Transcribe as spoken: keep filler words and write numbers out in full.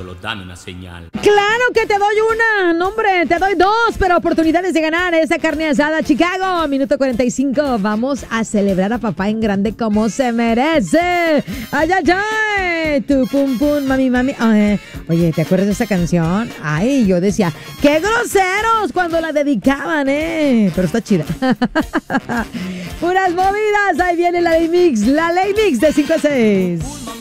solo dame una señal. ¡Claro que te doy una! No, hombre, te doy dos, pero oportunidades de ganar esa carne asada. Chicago, minuto cuarenta y cinco. Vamos a celebrar a papá en grande como se merece. ¡Ay, ay, ay! Tu pum pum, mami, mami. Ay, oye, ¿te acuerdas de esa canción? Ay, yo decía, ¡qué groseros! Cuando la dedicaban, ¿eh? Pero está chida. Puras movidas. Ahí viene la Ley Mix. La Ley Mix de cinco a seis.